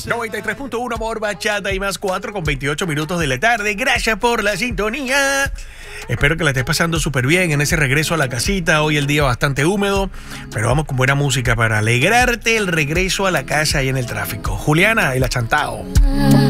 93.1 por Bachata y más 4 con 28 minutos de la tarde. Gracias por la sintonía. Espero que la estés pasando súper bien en ese regreso a la casita. Hoy el día bastante húmedo, pero vamos con buena música para alegrarte el regreso a la casa y en el tráfico. Juliana, el achantao.